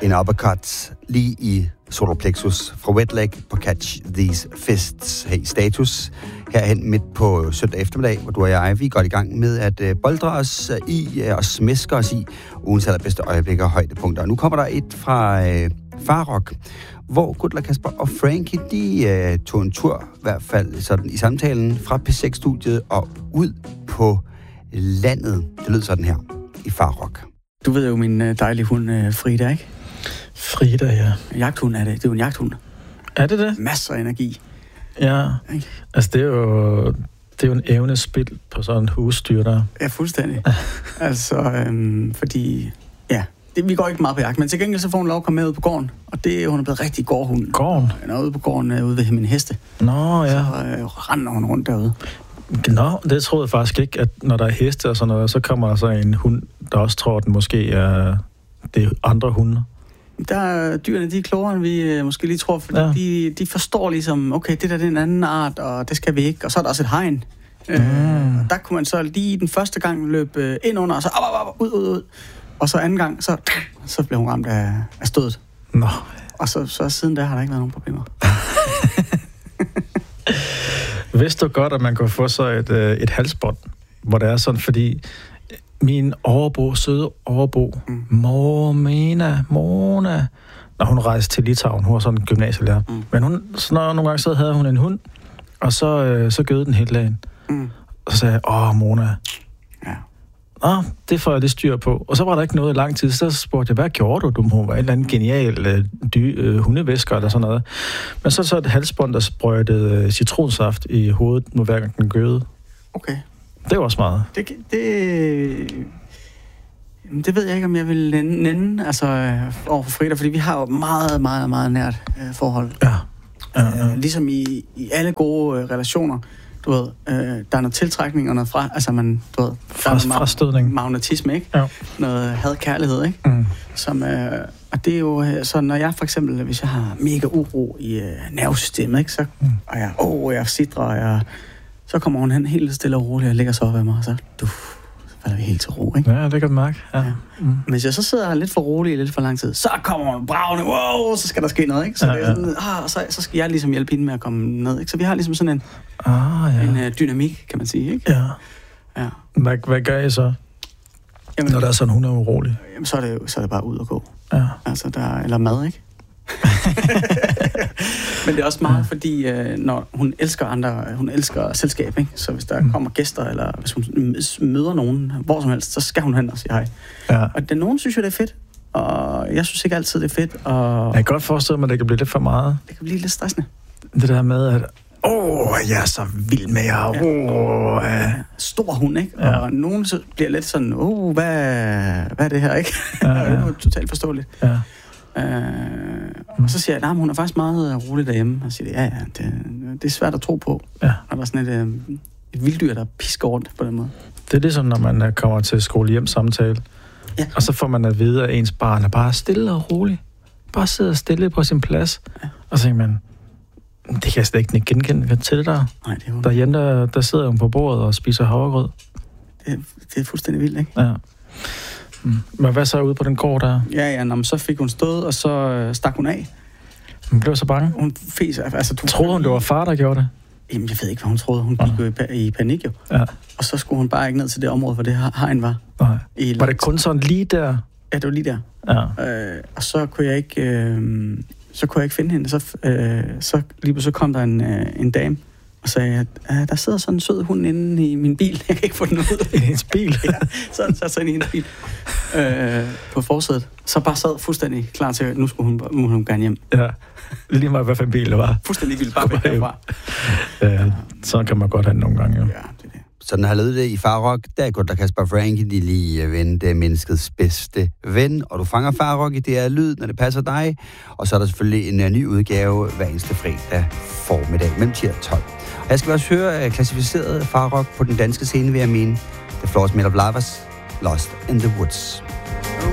En uppercut lige i solar plexus fra wet leg på Catch These Fists. Hey, status herhen midt på søndag eftermiddag, hvor du og jeg, vi går i gang med at boldre os i og smæske os i ugens allerbedste øjeblikke og højdepunkter. Og nu kommer der et fra Farrock, hvor Gudler, Kasper og Frankie, de tog en tur, i hvert fald sådan i samtalen, fra P6-studiet og ud på landet. Det lød sådan her i Farrock. Du ved jo min dejlige hund Frida, ikke? Frida, ja. Jagthund er det. Det er jo en jagthund. Er det det? Masser af energi. Ja. Ikke? Altså, det er jo en evnespil på sådan en husdyr der. Ja, fuldstændig. Altså, fordi... Ja, vi går ikke meget på jagt, men til gengæld så får hun lov at komme med ud på gården. Og hun er blevet rigtig gårdhund. Gården? Hun er ude på gården ude ved min heste. Nå, ja. Så render hun rundt derude. Nå, det troede jeg faktisk ikke, at når der er heste og sådan noget, så kommer der så en hund, der også tror, at den måske er det andre hunde. Dyrene, de er klogere, end vi måske lige tror, fordi de forstår ligesom, okay, det der er en anden art, og det skal vi ikke. Og så er der også et hegn. Der kunne man så lige den første gang løbe ind under, og så ud. Og så anden gang, så blev hun ramt af stødet. Nå. Og så siden der har der ikke været nogen problemer. Vidste du godt, at man kunne få så et halsbånd, hvor det er sådan, fordi min søde overbo, Mona, når hun rejste til Litauen, hun var sådan en gymnasielærer, men nogle gange så havde hun en hund, og så gød den hele dagen. Og så sagde jeg, Mona, det får jeg lidt styr på. Og så var der ikke noget i lang tid, så spurgte jeg, hvad gjorde du? Hun var et eller andet genial hundevæsker eller sådan noget. Men så et halsbånd, der sprøjtede citronsaft i hovedet, nu hver gang den gøde. Okay. Det var også meget. Det ved jeg ikke, om jeg vil nænde over for Frida, fordi vi har jo meget, meget, meget nært forhold. Ja. Ligesom i alle gode relationer. Du ved, der er noget tiltrækning og noget fra, frastødning. Magnetisme, ikke? Ja. Noget had-kærlighed, ikke? Som, og det er jo så, når jeg for eksempel, hvis jeg har mega uro i nervesystemet, ikke? Så, og jeg sidder, så kommer hun hen helt stille og roligt og lægger sig op af mig, og så falder vi helt til ro, ikke? Ja, det kan du mærke. Ja. Hvis jeg så sidder lidt for rolig i lidt for lang tid, så kommer hun bravende, så skal der ske noget, ikke? Så, det er sådan, så skal jeg ligesom hjælpe hende med at komme ned, ikke? Så vi har ligesom sådan en dynamik, kan man sige, ikke? Ja. Hvad gør I så, når der er sådan, hun er urolig? Jamen, så er det bare ud og gå. Ja. Altså, eller mad, ikke? Men det er også meget, fordi når hun elsker selskab, ikke? Så hvis der kommer gæster, eller hvis hun møder nogen, hvor som helst, så skal hun hen og sige hej. Ja. Og nogen synes jo, det er fedt, og jeg synes ikke altid, det er fedt. Og jeg kan godt forestille mig, at det kan blive lidt for meget. Det kan blive lidt stressende. Det der med, at jeg er så vild med jer. Stor hund, ikke? Ja. Og nogen så bliver lidt sådan, hvad er det her, ikke? Det er jo totalt forståeligt. Ja. Og så siger jeg, hun er faktisk meget rolig derhjemme. Og siger, det er svært at tro på. Ja. Og der er sådan et vilddyr, der pisker rundt på den måde. Det er ligesom, når man kommer til skole-hjem-samtale. Ja. Og så får man at vide, at ens barn er bare stille og rolig. Bare sidder stille på sin plads. Ja. Og så tænker man, det kan jeg slet ikke genkende til dig. Nej, det er derhjemme, der sidder hun på bordet og spiser havregrød. Det er fuldstændig vildt, ikke? Ja. Men hvad så ude på den gård der? Ja, så fik hun stået, og så stak hun af. Hun blev så bange? Hun fes, troede hun, det var far, der gjorde det? Jamen, jeg ved ikke, hvad hun troede. Hun gik jo i panik, jo. Ja. Og så skulle hun bare ikke ned til det område, hvor det hegn var. Nej. Var det kun sådan lige der? Ja, det var lige der. Ja. Og så kunne jeg ikke finde hende. Så lige kom der en dame, og sagde, at der sidder sådan en sød hund inde i min bil. Jeg kan ikke få den ud. I hendes bil? Ja, så ind i hendes bil. På forsædet. Så bare sad fuldstændig klar til, at nu må hun gerne hjem. Ja, lige meget hvad for en bil det var. Fuldstændig vildt, bare væk herfra. Sådan kan man godt have den nogle gange, jo. Ja, det er det. Sådan har lød det i Farrock. Der er godt, der Kasper Frankie, de lige vendte menneskets bedste ven. Og du fanger Farrock i det her lyd, når det passer dig. Og så er der selvfølgelig en ny udgave hver eneste fredag formiddag mellem 10 og 12. Og jeg skal også høre klassificeret Farrock på den danske scene, vil jeg mene. The Floors Made of Lovers, Lost in the Woods.